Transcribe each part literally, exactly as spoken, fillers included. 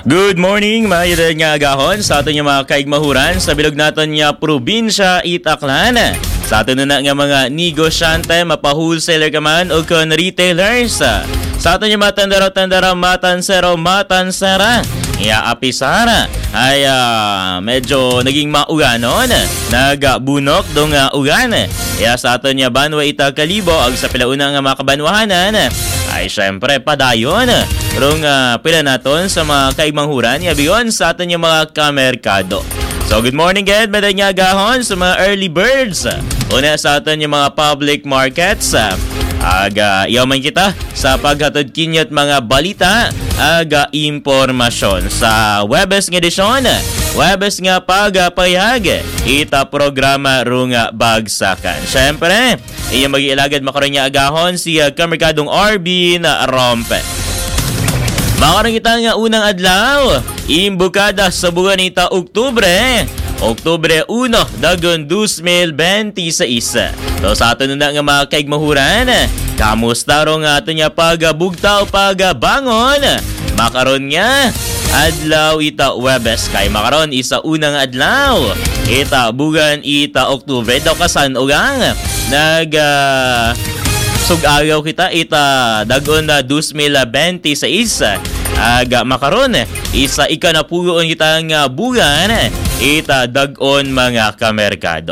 Good morning mga yun nga agahon sa aton yung mga kaigmahuran sa bilog naton nga probinsya Itaklan. Sa aton na nga mga negosyante, mapa-wholesaler ka man o kon retailers. Sa aton yung matandaro-tandara, matansero, matansara, iaapisara ay uh, medyo naging mauganon. Nagbunok dong uh, ugan. Kaya sa aton yung banwa ita kalibo ag sa pilauna nga mga kabanwahanan ay syempre padayon. Rong uh, pila naton sa mga kaigmanghuran yabiyon sa aton yung mga kamerkado. So good morning again, maday nga agahon sa mga early birds. Una sa aton yung mga public markets. Aga yaman kita sa paghatod kinyot mga balita aga impormasyon sa Webes nga edisyon. Webes nga pagapayag ita programa runga bagsakan. Syempre, iya mag-iilagad makaroon niya agahon si uh, kamerkadong R B na Rompe. Makaroon kita nga unang adlaw, imbukada sa buwan ita Oktubre. Oktubre uno, dagon two thousand twenty-six. So sa ato na nga mga kaigmahuran, kamusta ro nga ato niya pagabugtaw pagabangon? Makaron nga adlaw ita Webes kay makaron isa unang adlaw. Ita bugan ita Oktubre daw kasan ugang nag uh, sugagaw kita ita dagon na two thousand twenty-six. Aga makaron isa ika na puyon kita nga bugan ita dagon mga kamerkado.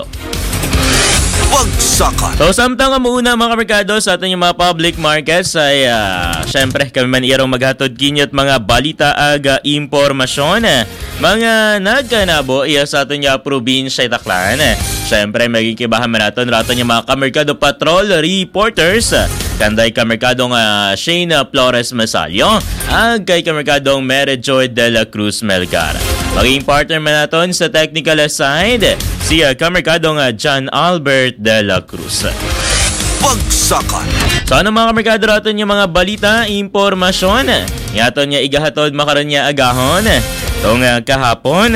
Bagsakan. So samtang nga muna mga kamerkado sa ating mga public markets ay uh, syempre kami man irong maghatod kinyot mga balita aga impormasyon mga nagkanabo iya sa ating nga probinsya Itaklan. Syempre maging kibahan man natin rato niya mga kamerkado patrol reporters kanday kamerkadong uh, Shane Flores Masalio ag kay kamerkadong Mary Joy de la Cruz Melgar. Maging partner man natin sa technical side si uh, kamerkadong uh, John Albert de la Cruz. Bagsakan. So ano mga kamerkado raton yung mga balita, impormasyon yaton niya igahatod makaroon niya agahon tong uh, kahapon.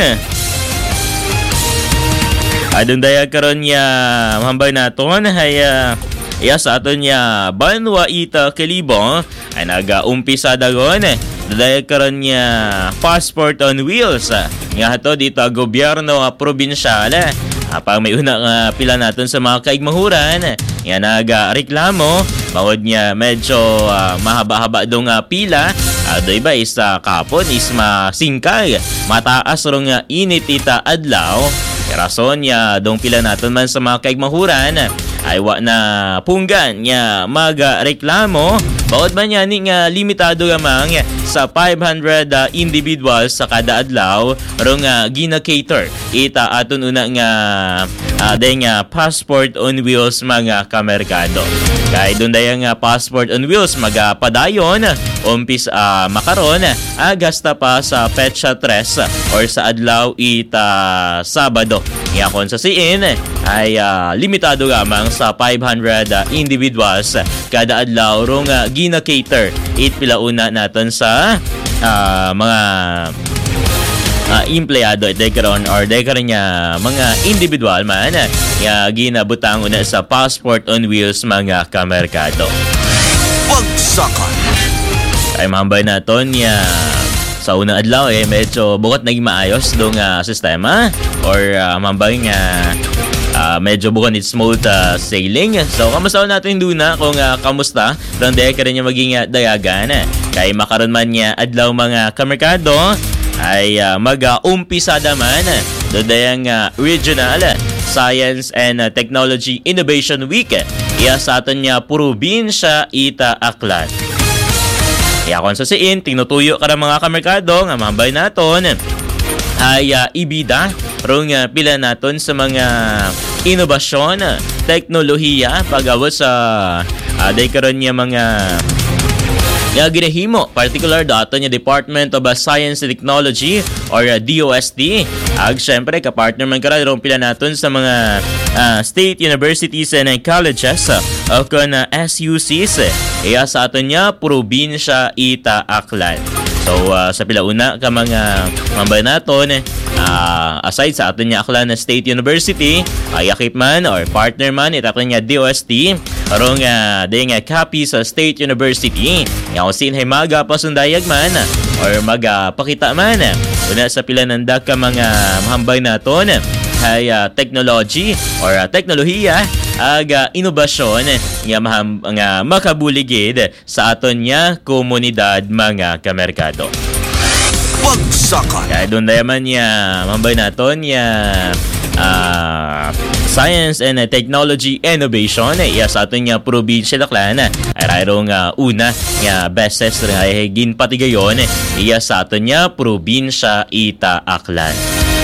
Adun daya karon niya mahambay naton ay uh, iya sa aton niya banwa ita kalibo ay nag-umpisa dagon dahil karon niya passport on wheels nga hato dito gobyerno uh, probinsyal. Apang may una nga uh, pila naton sa mga kaigmahuran nga nagareklamo bawod niya medyo uh, mahaba-haba dong uh, pila. Ado iba isa kapon is masingkay mataas rong nga init ita adlaw. Rason niya dong pila naton man sa mga kaigmahuran ay wa na punggan niya magreklamo bawod man niya ni nga limitado lamang sa five hundred uh, individuals sa kada adlaw rong uh, gina-cater ita aton una nga uh, dahil nga passport on wheels mga kamerkado. Kaya doon dahil nga passport on wheels magapadayon umpis uh, makaron agasta pa sa petsa tres or sa adlaw ita Sabado. Ngakon sa siin ay uh, limitado lamang sa five hundred uh, individuals kada adlaw rong uh, gina-cater it pilauna naton sa uh, mga uh, empleyado at dekaron or dekaron niya mga individual man nga ginabutang una sa passport on wheels mga kamerkado. Bagsakan. Ay mahambay naton niya sa unang adlaw eh medyo bukod naging maayos dong uh, sistema or uh, mambay nga uh, medyo bukod it's smooth uh, sailing. So kamusta natin doon na kung uh, kamusta dong dahil ka rin niya maging uh, dayagan kay makaroon man niya adlaw mga kamerkado ay uh, mag-umpisa naman doon dahil uh, Regional Science and uh, Technology Innovation Week iya sa atin niya probinsya Itaklan. Kaya kung sa siin, tinutuyo ka ng mga kamerkado nga mahambay naton ay uh, ibida rong uh, pila naton sa mga inobasyon, teknolohiya pag-awat sa uh, day karon niya mga nga ginahimo, particular dato niya Department of uh, Science and Technology or uh, D O S T. Ag syempre kapartner man karon rong pila naton sa mga uh, state universities and uh, colleges uh, o kon uh, S U Cs iya sa aton niya probinsya Itaklan. So uh, sa pilauna ka mga mambay naton uh, aside sa aton niya Aklan State University ay akip man or partner man itaklan niya D O S T arong uh, ding uh, copy sa State University. Yang sin hay maga pasundayag man or magpakita man una sa pila ng daka mga mahambay naton hay uh, technology or uh, teknolohiya aga inobasyon nga maham, nga makabuligid sa aton nya komunidad mga kamerkado. Pagsakan. Kaya doon dayaman niya mahambay naton ya uh, Science and uh, Technology Innovation iya sa aton nga probinsya Daklan ay rayrong uh, una nga beses ay ginpatigayon iya sa aton nga probinsya Ita Aklan.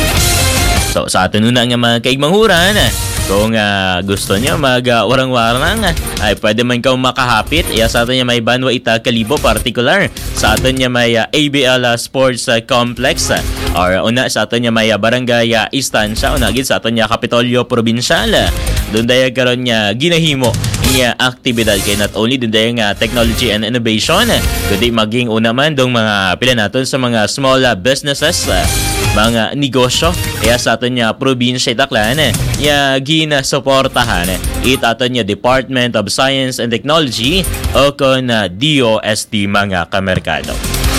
So sa aton una nga mga kaigmanghuran kung uh, gusto niya mag-warang-warang uh, ay pwede man kaw makahapit iya sa aton nga may Banwa Ita Kalibo particular sa aton nga may uh, A B L uh, Sports uh, Complex uh, or una sa aton nga may uh, Barangay uh, Istansya una gid sa aton nga Kapitolyo Provincial uh, doon daya karon nga ginahimo nga aktibidad kay not only doon daya nga technology and innovation uh, kundi maging una man dong mga pila naton sa mga small uh, businesses uh, mga negosyo kaya sa aton nga probinsya Daklan uh, ya gina-suportahan it aton nga Department of Science and Technology o kon uh, D O S T mga kamerkado.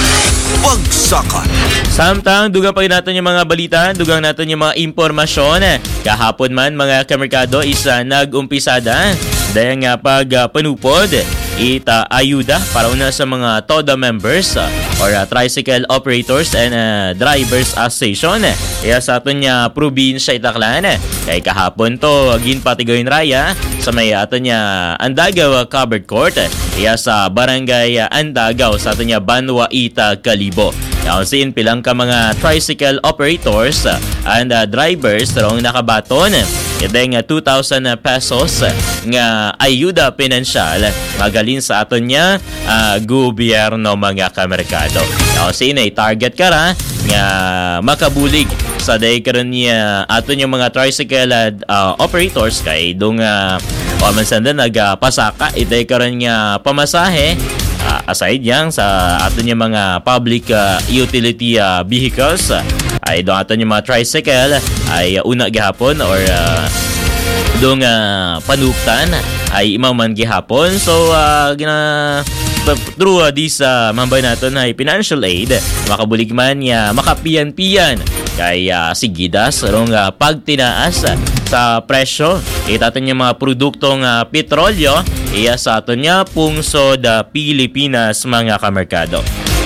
Pagsakan. Samtang dugang pa natin yung mga balita, dugang natin yung mga impormasyon. Kahapon man mga kamerkado isa nag-umpisada dahil nga pag uh, panupod ita ayuda para una sa mga TODA members uh, or uh, Tricycle Operators and uh, Drivers Association kaya sa aton nga probinsya Itaklan kay kahapon to ginpatigayon raya sa may aton nga Andagaw Covered Court kaya sa Barangay Andagaw sa aton nga Banwa Ita Kalibo. Kausin pilang ka mga tricycle operators and uh, drivers rong nakabaton ito nga two thousand pesos nga ayuda pinansyal magalin sa aton niya uh, gobyerno mga kamerkado. Kausin ay target ka ra nga makabulig sa day karon niya aton yung mga tricycle uh, operators kay dong uh, o mansanda nagpasaka ito karon nga pamasahe. Uh, aside yang sa aton yung mga public uh, utility uh, vehicles uh, ay doon aton yung mga tricycle ay uh, una gihapon or uh, doon uh, panuktan ay imaman gihapon so uh, gina through uh, this uh, mambay naton ay financial aid makabulig man ya makapiyan-piyan kay uh, sigidas rong uh, pagtinaas uh, sa presyo itaton yung mga produktong uh, petrolyo iya sa aton nga pungsod uh, Pilipinas mga kamerkado.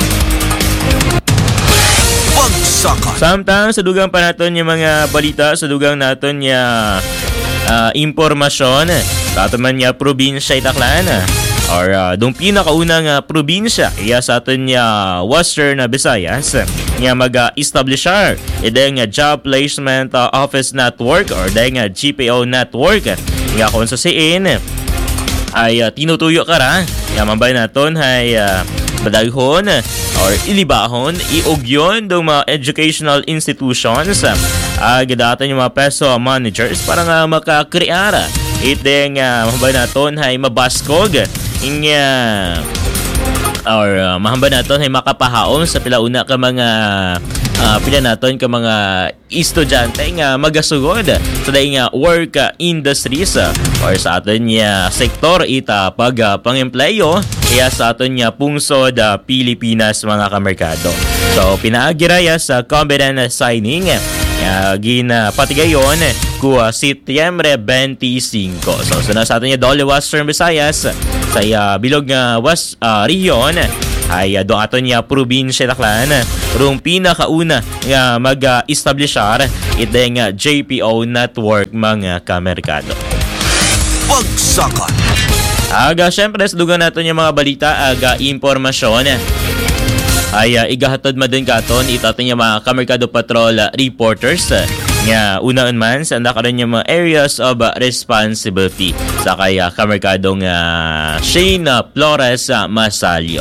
Pagsakan. Samtang sa dugang pa naton yung mga balita sa dugang naton ya uh, impormasyon sa aton man nga probinsya Itaklan or uh, dong pinakaunang uh, probinsya iya sa aton nga Western uh, Visayas nga mag-establisher uh, ide nga Job Placement uh, Office Network or ide nga G P O Network nga kung sa siin ay uh, tinutuyo ka ra nga mambay naton ay uh, badaghon or ilibahon iugyon dong mga educational institutions uh, gidatan yung mga peso managers para nga makakreara ite nga mambay naton ay mabaskog inya or uh, mahamba naton ay makapahaom sa pilauna ka mga uh, pila naton ka mga estudyante nga magasugod sa daing nga work uh, industries uh, or sa aton nga sektor ita pag uh, pang-empleyo kaya sa aton nga pungsod uh, Pilipinas mga kamerkado. So pinaagiraya sa covenant signing uh, gina patigayon ku uh, Setyembre twenty-five. So sunod sa aton nga Dole Western Visayas sa uh, bilog nga uh, West uh, region ay uh, doon aton nga probinsya Daklan rong pinakauna nga mag-establisher ito nga J P O Network mga kamerkado. Pagsakan. Aga syempre sa dugang natin yung mga balita aga impormasyon ay uh, igahatod madun katon ito aton yung mga kamerkado patrol uh, reporters uh, nga unaan man sa nakaroon yung mga areas of uh, responsibility sa kaya kamerkadong uh, Shane uh, Flores uh, Masalio.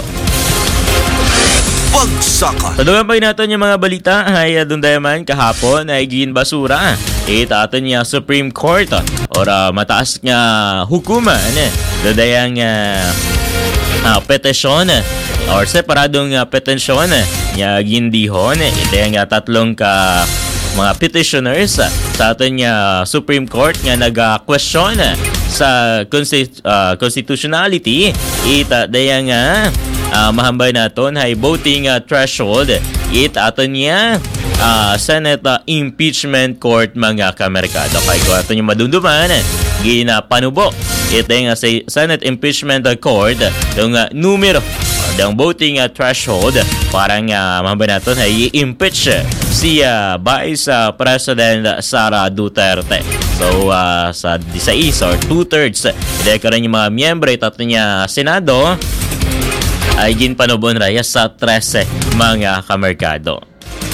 Pagsakan. Sa dugang pa natin yung mga balita ay uh, doon dayaman kahapon ay gin basura ita aton niya Supreme Court uh, or uh, mataas nga hukuman eh. Doon dayang uh, uh, petisyon uh, or separadong uh, petisyon uh, nga gindihon eh. Ito yung uh, tatlong ka mga petitioners uh, sa aton nga Supreme Court nga nag-question uh, sa consti- uh, constitutionality ita dayang uh, uh, mahambay naton hay voting uh, threshold it aton niya uh, Senate uh, impeachment court mga kamerkado. Kaya kung aton yung madunduman ginapanubo ito nga sa Senate impeachment court yung uh, numero ng voting uh, threshold parang uh, mahambay naton ay i-impeach si uh, Vice uh, President Sara Duterte. So uh, sa sixteen or two-thirds hindi ka rin yung mga miyembro ito niya Senado ay ginpanubon raya sa thirteen mga kamerkado.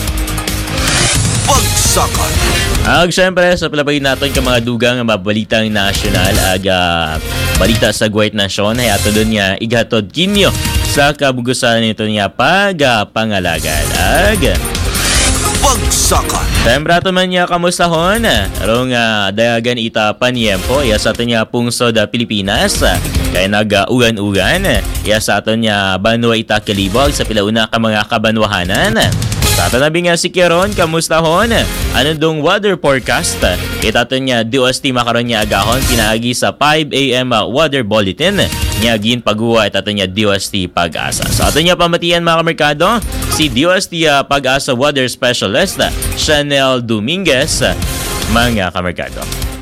Bagsakan. Ag syempre sa palabay natin ka mga dugang mabalitang nasyonal ag uh, balita sa Guwait Nasyon ay ato doon niya igatod kinyo sa kabugusan nito niya pag uh, pangalagad. Ag Bagsakan. Tembrato man niya kamustahon arong uh, dayagan ita paniempo iya sa ato niya pungsod uh, Pilipinas uh, kaya nag-ugan-ugan uh, iya sa ato niya banwa ita kalibog sa pilauna ka mga kabanwahanan. Sa tanabi nga si Keron, kamustahon? Ano dong weather forecast? Kita to niya D O S T makaroon niya agahon pinaagi sa five a.m. weather bulletin. Niya gin paghuwa ito niya D O S T Pag-asa. Sa ato niya pamatian mga kamerkado, si D O S T uh, Pag-asa weather specialist Chanel Dominguez, mga kamerkado.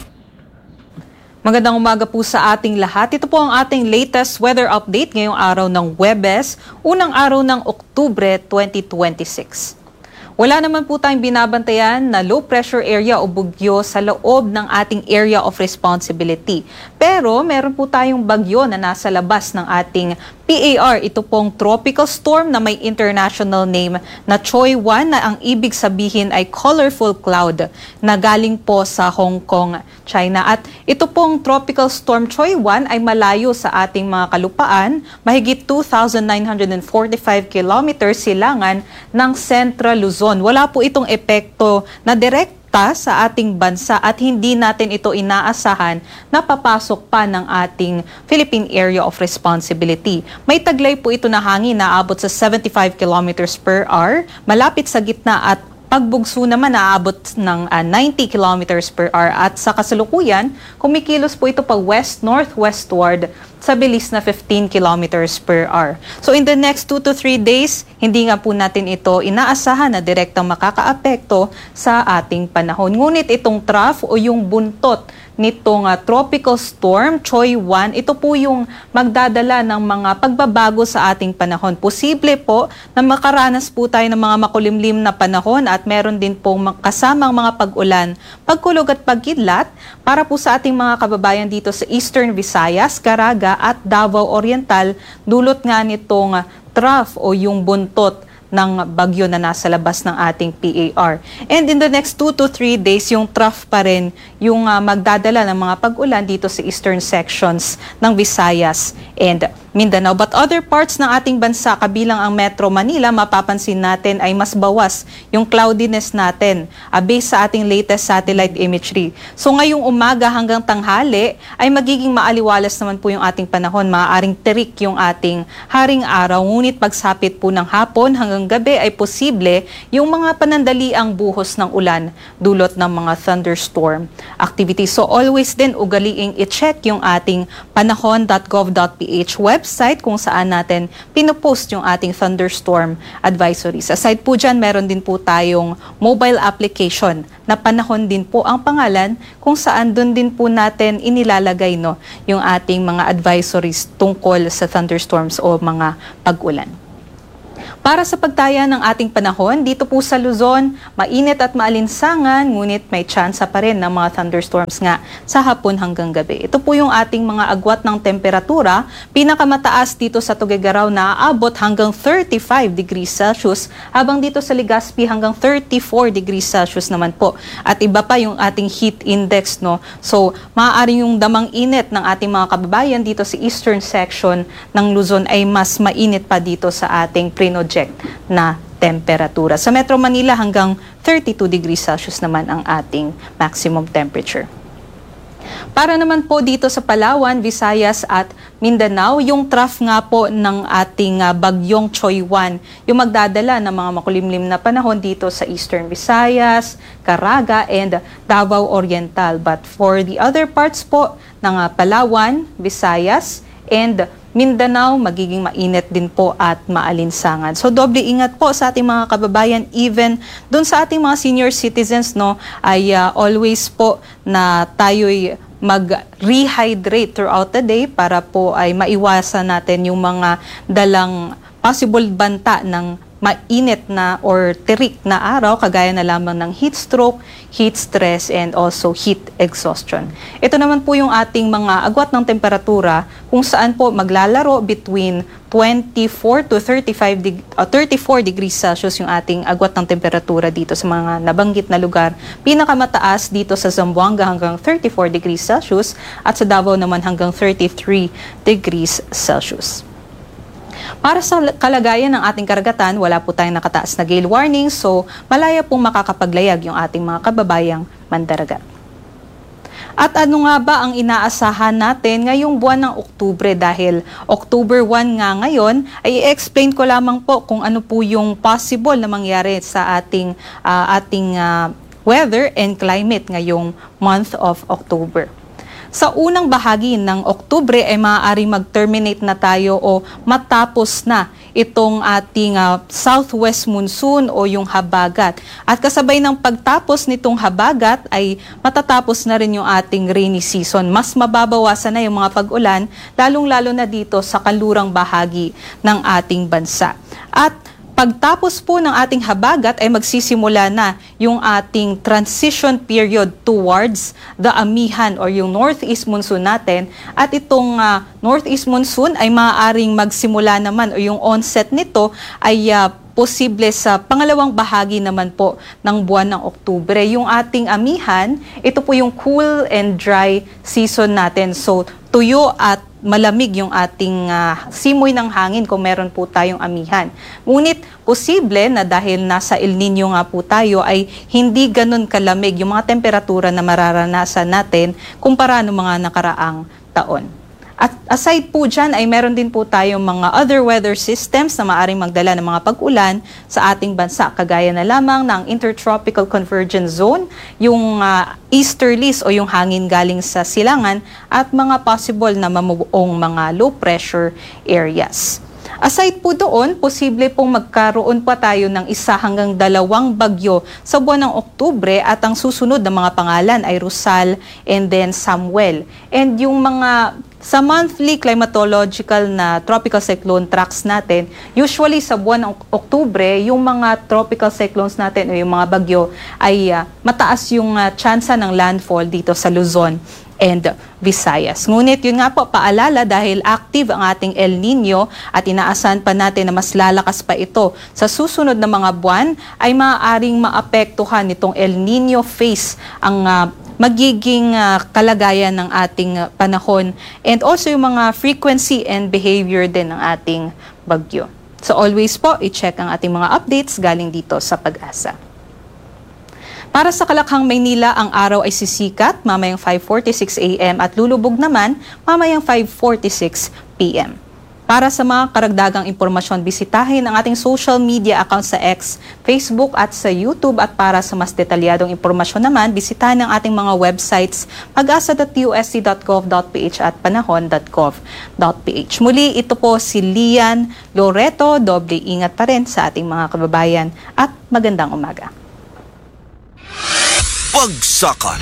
Magandang umaga po sa ating lahat. Ito po ang ating latest weather update ngayong araw ng Huwebes, unang araw ng Oktubre twenty twenty-six. Wala naman po tayong binabantayan na low pressure area o bagyo sa loob ng ating area of responsibility. Pero meron po tayong bagyo na nasa labas ng ating P A R. Ito pong tropical storm na may international name na Choi one na ang ibig sabihin ay colorful cloud na galing po sa Hong Kong, China. At ito pong tropical storm Choi one ay malayo sa ating mga kalupaan, mahigit two thousand nine hundred forty-five kilometers silangan ng Central Luzon. Wala po itong epekto na direkta sa ating bansa at hindi natin ito inaasahan na papasok pa ng ating Philippine Area of Responsibility. May taglay po ito na hangin na abot sa seventy-five kilometers per hour, malapit sa gitna at pagbugso naman naabot ng uh, ninety kilometers per hour at sa kasalukuyan, kumikilos po ito pa west-northwestward sa bilis na fifteen kilometers per hour. So in the next two to three days, hindi nga po natin ito inaasahan na direktang makakaapekto sa ating panahon. Ngunit itong trough o yung buntot nitong uh, tropical storm Choi one, ito po yung magdadala ng mga pagbabago sa ating panahon. Posible po na makaranas po tayo ng mga makulimlim na panahon at meron din pong kasamang mga pag-ulan, pagkulog at pagkidlat para po sa ating mga kababayan dito sa Eastern Visayas, Caraga at Davao Oriental, dulot nga nitong uh, trough o yung buntot ng bagyo na nasa labas ng ating P A R. And in the next two to three days, yung trough pa rin yung uh, magdadala ng mga pag-ulan dito sa eastern sections ng Visayas and Mindanao. But other parts ng ating bansa, kabilang ang Metro Manila, mapapansin natin ay mas bawas yung cloudiness natin uh, based sa ating latest satellite imagery. So ngayong umaga hanggang tanghali ay magiging maaliwalas naman po yung ating panahon. Maaaring terik yung ating haring araw. Ngunit pagsapit po ng hapon hanggang gabi ay posible yung mga panandaliang buhos ng ulan dulot ng mga thunderstorm activity. So always din ugaliing i-check yung ating panahon dot gov dot p h website kung saan natin pinopost yung ating thunderstorm advisories. Aside po dyan, meron din po tayong mobile application na Panahon din po ang pangalan kung saan doon din po natin inilalagay no, yung ating mga advisories tungkol sa thunderstorms o mga pag-ulan. Para sa pagtaya ng ating panahon, dito po sa Luzon, mainit at maalinsangan, ngunit may tsansa pa rin ng mga thunderstorms nga sa hapon hanggang gabi. Ito po yung ating mga agwat ng temperatura. Pinakamataas dito sa Tuguegarao na aabot hanggang thirty-five degrees Celsius, habang dito sa Legazpi hanggang thirty-four degrees Celsius naman po. At iba pa yung ating heat index, no? So, maaari yung damang init ng ating mga kababayan dito sa eastern section ng Luzon ay mas mainit pa dito sa ating pre-project na temperatura. Sa Metro Manila hanggang thirty-two degrees Celsius naman ang ating maximum temperature. Para naman po dito sa Palawan, Visayas at Mindanao, yung trough nga po ng ating uh, bagyong Choi one, yung magdadala ng mga makulimlim na panahon dito sa Eastern Visayas, Caraga and Davao Oriental. But for the other parts po ng uh, Palawan, Visayas and Mindanao, magiging mainit din po at maalinsangan. So doble ingat po sa ating mga kababayan, even doon sa ating mga senior citizens, no, ay uh, always po na tayo'y mag-rehydrate throughout the day para po ay maiwasan natin yung mga dalang possible banta ng mainit na or terik na araw, kagaya na lamang ng heat stroke, heat stress, and also heat exhaustion. Ito naman po yung ating mga agwat ng temperatura kung saan po maglalaro between twenty-four to thirty-five deg- uh, thirty-four degrees Celsius yung ating agwat ng temperatura dito sa mga nabanggit na lugar. Pinakamataas dito sa Zamboanga hanggang thirty-four degrees Celsius at sa Davao naman hanggang thirty-three degrees Celsius. Para sa kalagayan ng ating karagatan, wala po tayong nakataas na gale warning, so malaya pong makakapaglayag yung ating mga kababayang mandaragat. At ano nga ba ang inaasahan natin ngayong buwan ng Oktubre? Dahil October one nga ngayon, ay i-explain ko lamang po kung ano po yung possible na mangyari sa ating, uh, ating uh, weather and climate ngayong month of October. Sa unang bahagi ng Oktubre ay maaaring mag-terminate na tayo o matapos na itong ating uh, southwest monsoon o yung habagat. At kasabay ng pagtapos nitong habagat ay matatapos na rin yung ating rainy season. Mas mababawasan na yung mga pag-ulan, lalong-lalo na dito sa kanlurang bahagi ng ating bansa. At pagtapos po ng ating habagat ay magsisimula na yung ating transition period towards the amihan or yung northeast monsoon natin. At itong uh, northeast monsoon ay maaaring magsimula naman o yung onset nito ay uh, posible sa pangalawang bahagi naman po ng buwan ng Oktubre. Yung ating amihan, ito po yung cool and dry season natin. So tuyo at malamig yung ating uh, simoy ng hangin kung meron po tayong amihan. Ngunit posible na dahil nasa El Nino nga po tayo ay hindi ganun kalamig yung mga temperatura na mararanasan natin kumpara ng mga nakaraang taon. At aside po dyan ay meron din po tayong mga other weather systems na maaaring magdala ng mga pag-ulan sa ating bansa. Kagaya na lamang ng Intertropical Convergence Zone, yung uh, easterlies o yung hangin galing sa silangan at mga possible na mamubuong mga low pressure areas. Aside po doon, posible pong magkaroon pa tayo ng isa hanggang dalawang bagyo sa buwan ng Oktubre at ang susunod na mga pangalan ay Rosal and then Samuel. And yung mga sa monthly climatological na tropical cyclone tracks natin, usually sa buwan ng Oktubre, yung mga tropical cyclones natin o yung mga bagyo ay uh, mataas yung uh, tsansa ng landfall dito sa Luzon and Visayas. Ngunit yun nga po, paalala dahil active ang ating El Nino at inaasahan pa natin na mas lalakas pa ito sa susunod na mga buwan ay maaaring maapektuhan nitong El Nino phase ang uh, magiging uh, kalagayan ng ating uh, panahon and also yung mga frequency and behavior din ng ating bagyo. So always po, i-check ang ating mga updates galing dito sa Pag-asa. Para sa Kalakhang, Maynila, ang araw ay sisikat mamayang five forty-six a m at lulubog naman mamayang five forty-six p m Para sa mga karagdagang impormasyon, bisitahin ang ating social media accounts sa X, Facebook at sa YouTube. At para sa mas detalyadong impormasyon naman, bisitahin ang ating mga websites pag-asa dot u s c dot gov dot p h at panahon dot gov dot p h. Muli, ito po si Lian Loreto. Doble ingat pa rin sa ating mga kababayan at magandang umaga. Bagsakan.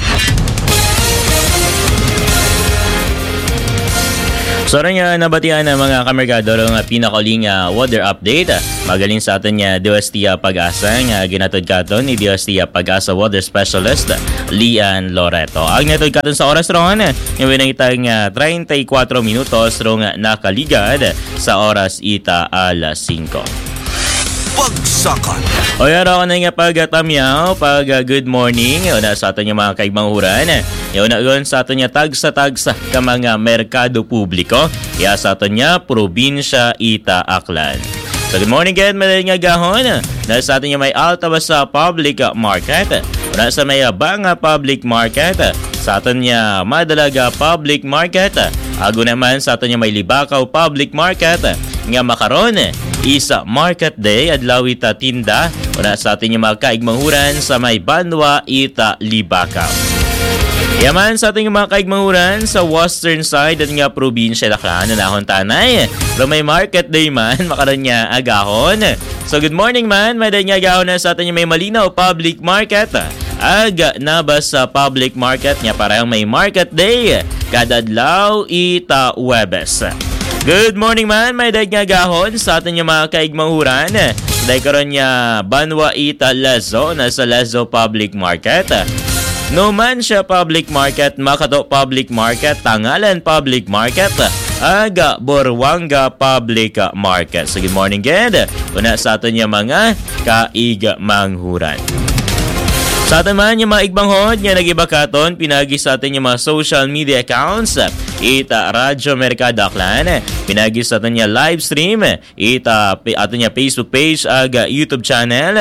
So rin nga nabatian ng mga kamerkado ng pinakaling uh, weather update. Magaling sa atin niya D O S T Pag-asa nga ginatod katon ni D O S T Pag-asa Weather Specialist Lian Loreto. Ang natod katon sa oras ron, yung winangitang uh, thirty-four minutos rong nakaligad sa oras ita alas cinco. Bagsakan. O yara ko na nga pag-tamyaw, pag uh, good morning. Yun na sa atin yung mga kaigmanghuran. Yun na yun sa atin niya tagsa-tagsa ka mga merkado publiko. Kaya sa atin niya probinsya ita Aklan. So good morning again, madaling nga gahon. Nasa atin niya may Altabasa Public Market. Nasa may Banga Public Market. Sa atin niya Madalaga Public Market. Ago naman sa atin niya may Libakaw Public Market. Nga makaron isa Market Day adlaw ita tinda una sa atin yung mga kaigmanghuran sa may Banwa ita Libakaw. Yaman sa ating mga kaigmahuran sa western side at nga probinsya Daklan na nahon tanay. Pero may market day man, makaroon niya agahon. So good morning man, may day nga agahon na sa ating may malinaw public market. Aga na ba sa public market niya parang may market day kada adlaw ita Huwebes. Good morning man, may day nga agahon sa ating mga kaigmahuran. Day karon niya Banwa ita Lezo na sa Lezo Public Market. No man siya public market, Makato public market, Tangalan public market, Aga Borwanga public market. So good morning again. Una sa atin yung mga kaigmanghuran. Sa atin man yung mga igbanghod nga nagibakaton, pinagi sa atin yung mga social media accounts. Ita Radyo Mercado Aklan. Pinagi sa atin yung live stream. Ita atin yung Facebook page, aga YouTube channel.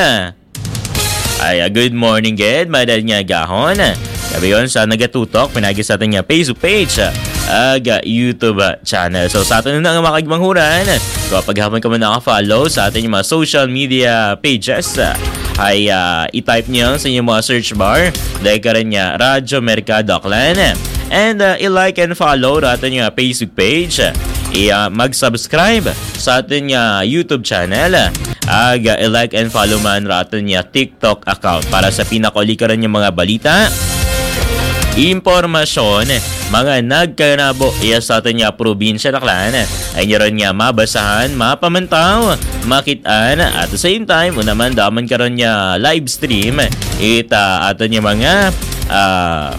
Ay, good morning, Ged. Madal nga gahon. Sabi yun, sa nagatutok, pinagi sa ating Facebook page, aga YouTube channel. So, sa atin na nga mga kaigmanghuran, kapag hapon ka mo naka-follow sa ating mga social media pages, ay uh, i-type niyo sa inyong mga search bar. Dahil ka rin niya, Radyo Mercado Aklan. And uh, i-like and follow sa ating Facebook page. I- mag-subscribe sa ating uh, YouTube channel. Aga, i-like and follow man raton niya TikTok account para sa pinakauli ka rin yung mga balita, impormasyon, mga nagkanabo iya sa atin niya probinsya Daklan ay niya rin niya mabasahan, mapamantaw, makitaan at the same time unaman daman ka rin niya live stream ita atin niya mga uh,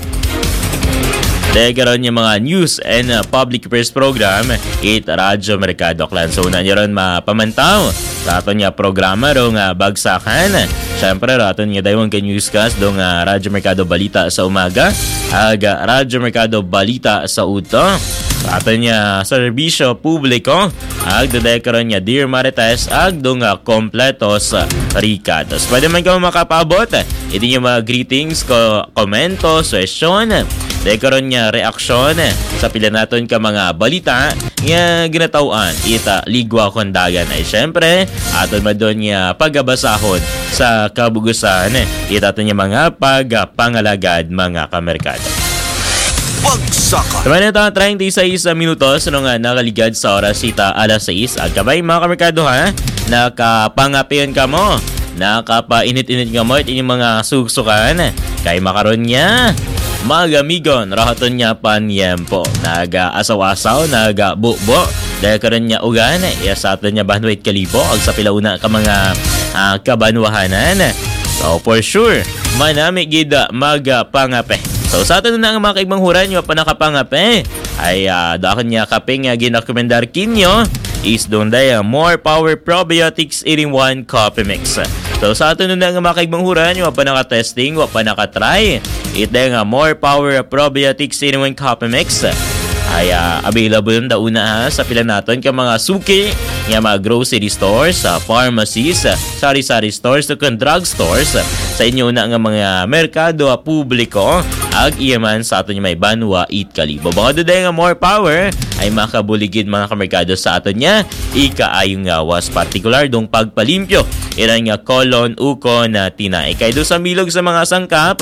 dahil karoon yung mga news and uh, public press program it Radyo Mercado Aklan. So, una nyo rin mapamantaw sa ato niya programa rong uh, bagsakan. Siyempre, rato niya dayon ka newscast dong uh, Radyo Mercado Balita sa umaga. Aga Radyo Mercado Balita sa uto. Rato niya serbisyo publiko. Ag dahil karoon niya Dear Marites. Ag dong uh, kompletos uh, Ricados. Pwede man ka makapabot. Ito yung mga greetings, ko, komento, session. Dahil karoon niya reaksyon sa pila naton ka mga balita nga ginatawaan ita ligwa kondagan ay syempre aton madon niya pagabasahon sa kabugusan ita aton niya mga pagpangalagad mga kamerkado. Bagsakan. Tama na ito thirty-six minutos nung uh, nakaligad sa oras ita alas sais. At kabay mga kamerkado ha, nakapangapiyon ka mo, nakapainit-init ka mo at inyong mga sugsukan kay makaroon niya magamigon, rahaton niya panyempo. Naga-asaw-asaw, naga-bubo. Dahil karon niya ugan, iya sa atin niya banwait kalibo. Ag sa pilauna ka mga uh, kabanwahanan. So for sure, manami gida maga-pangape. So sa atin na nga mga kaigmanghuran nyo pa nakapangape. Ay uh, dahil niya kape nga ginakomendar kinyo is doon dahil More Power Probiotics eight in one Coffee Mix. So sa atin na nga mga kaigmanghuran nyo pa naka-testing, pa naka-try. Ito nga More Power Probiotics eight in one Coffee Mix ay uh, available na una ha, sa pila naton ka mga suki, nga mga grocery stores, sa uh, pharmacies, uh, sari-sari stores, o kung drug stores, uh, sa inyo na nga mga merkado uh, publiko, ag iyaman sa aton may banwa it kalibo. Baka doon nga More Power ay makabuligid mga kamerkado sa aton niya, ikaayong gawas, particular dong pagpalimpyo, ilan nga kolon, uko na tinay. Kaya doon sa milog sa mga sangkap,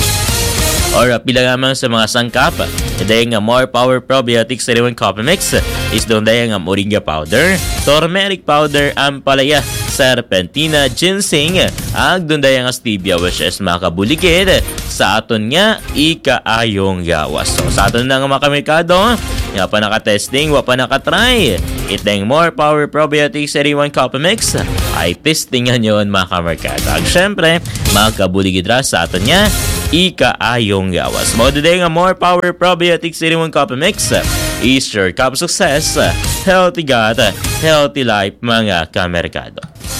or uh, pila lamang sa mga sangkap. Dahil nga More Power Probiotics eight in one Coffee Mix is doon dahil nga moringa powder, turmeric powder, ampalaya, serpentina, ginseng, ag doon dahil nga stevia which is makabuligid sa aton nga ikaayong gawas. So sa aton na nga mga kamerkado, nga pa naka-testing, wa pa naka-try, iteng More Power Probiotics eight in one Coffee Mix ay testingan yun mga kamerkado. Ag syempre, makabuligid ra sa aton nga ikaayong gawas. Mo today nga More Power Probiotics eight in one Coffee Mix is your cup of success, healthy gut, healthy life mga kamerkado.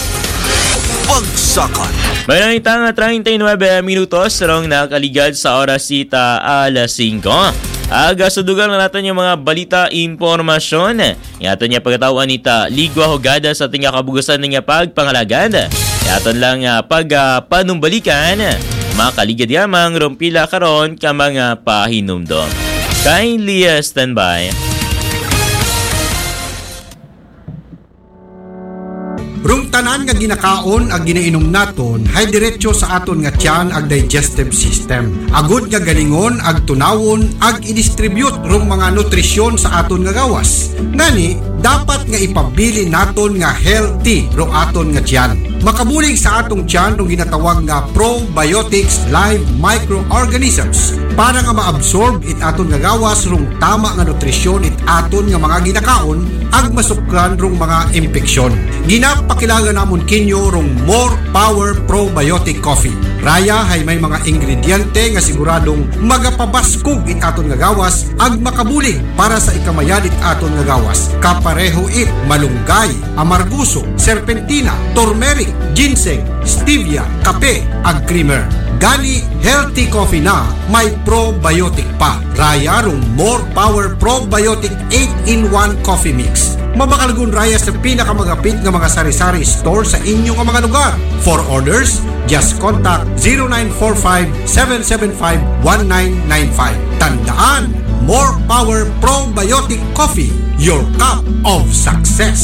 Bagsakan. Mayroon itang thirty-nine minutos rong nakaligad sa oras ita alas singko. Aga sudugan na natin yung mga balita, impormasyon. Yato niya pagkatawaan nita ligwa hugada sa ating kabugusan niya pagpangalagad. Yato lang uh, pagpanumbalikan. Uh, Makaligad yamang rumpila karon ka mga pahinumdom. Kindly uh, stand by. Rum tanan nga ginakaon ag ginainom naton hay diretso sa aton nga tiyan ag digestive system. Agud nga galingon ag tunawon ag i-distribute rong mga nutrisyon sa aton nga gawas. Ngani, dapat nga ipabili naton nga healthy rong aton nga tiyan. Makabulig sa atong tiyan rong ginatawag nga probiotics live microorganisms para nga maabsorb it aton nga gawas rong tama nga nutrisyon it aton nga mga ginakaon ag masukran rong mga impeksyon. Ginapakilala namon kinyo rong More Power Probiotic Coffee. Raya hay may mga ingrediente nga siguradong magapabaskog it aton nga gawas ag makabulig para sa ikamayan it aton nga gawas. Kapareho it malunggay, amarguso, serpentina, turmeric, ginseng, stevia, kape ag creamer. Gani healthy coffee na may probiotic pa. Raya rong More Power Probiotic eight in one Coffee Mix. Mabakalagun raya sa pinakamagapit nga mga sari-sari store sa inyong mga lugar. For orders, just contact zero nine four five, seven seven five, one nine nine five. Tandaan, More Power Probiotic Coffee, your cup of success.